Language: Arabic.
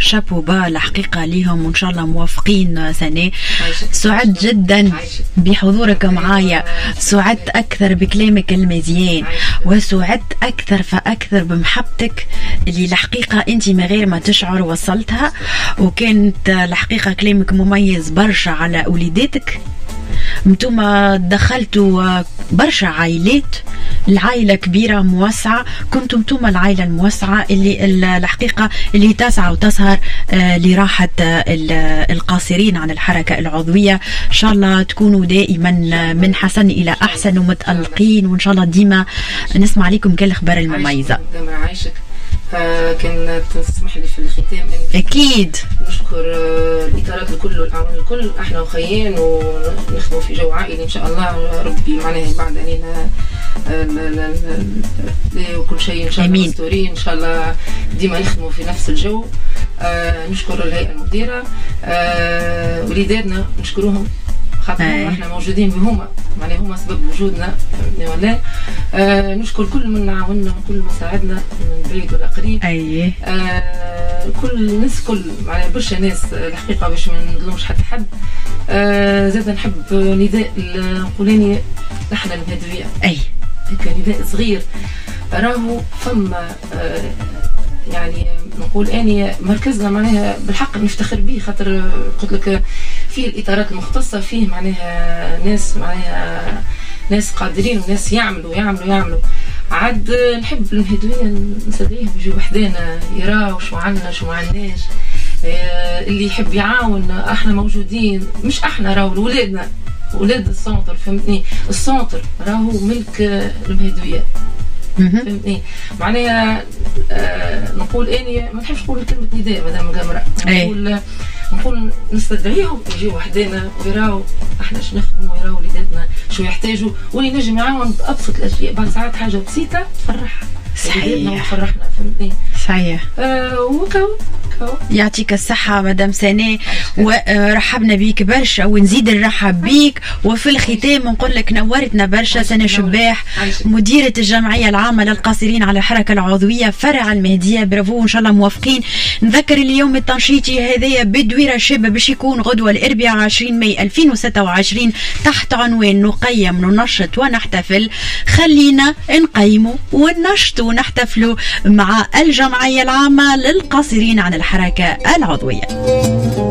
شابو با الحقيقة ليهم وإن شاء الله موافقين سنة. سعدت جدا بحضورك معايا، سعدت أكثر بكلامك المزيان، وسعدت أكثر فأكثر بمحبتك اللي الحقيقة أنت من غير ما تشعر وصلتها، وكانت الحقيقة كلامك مميز برشا على وليداتك. انتم دخلتوا برشا عائلات، العائلة كبيرة موسعة، كنتم انتم العائلة الموسعة اللي الحقيقة اللي تسعى وتسهر لراحة القاصرين عن الحركة العضوية. ان شاء الله تكونوا دائما من حسن الى احسن ومتألقين، وان شاء الله ديما نسمع لكم كل الاخبار المميزة. كان تسمح لي في الختام اكيد نشكر الاطارات الكل والعوامل الكل، احنا وخيين ونخدموا في جو عائلي ان شاء الله. ربي معناها بعد علينا وكل شيء ان شاء الله مستورين ان شاء الله، ديما نخدموا في نفس الجو. نشكر الهيئه المديره، وليداتنا نشكروهم خاطر احنا موجودين بهما، معناها هما سبب وجودنا ولا. نشكر كل من عاوننا وكل من ساعدنا من بعيد ولا قريب. كل الناس كل معناها برشا ناس الحقيقه باش ما نظلمش حتى حد. زاد نحب نداء نقولاني نحن المهدويه هيك نداء صغير، راهو فما يعني نقول اني مركزنا معناها بالحق نفتخر به، خاطر قلت لك فيه الاطارات المختصه، فيه معناها ناس معناها ناس قادرين وناس يعملوا عاد نحب المهدويه نستدعيهم يجوا وحدانا يراو شو عنا شو ما عندناش. اللي يحب يعاون احنا موجودين، مش احنا راهو ولادنا ولاد السونتر، فهمتني؟ السونتر راهو ملك المهدويه، فهمتني؟ معناها نقول اني ما نحبش نقول كلمه نداء مادام قمره، نقول نستدعيهم يجيو وحدنا ويراو احنا شو نخدموا، ويراو وليداتنا شو يحتاجوا، واللي نجم يعاون بابسط الاشياء. بعد ساعات حاجه بسيطه تفرح صحيح وفرحنا، فهمتني؟ صحيح. وكاو يعطيك الصحة مدام سناء، ورحبنا بيك برشا ونزيد نرحب بيك. وفي الختام نقول لك نورتنا برشا سنة شباح، مديرة الجمعية العامة للقاصرين على الحركة العضوية فرع المهدية. برافو ان شاء الله موافقين. نذكر اليوم التنشيطي هذايا بدويرة شابة باش يكون غدوة الاربعاء 20 ماي 2026 تحت عنوان نقيم ننشط ونحتفل. خلينا نقيموا وننشطوا ونحتفلوا مع الجمعية العامة للقاصرين عن الحركة العضوية.